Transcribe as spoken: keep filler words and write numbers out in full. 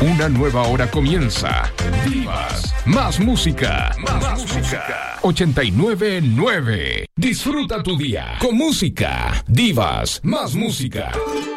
Una nueva hora comienza. Divas, más música, más, más música. ochenta y nueve nueve. Disfruta tu día con música. Divas, más música.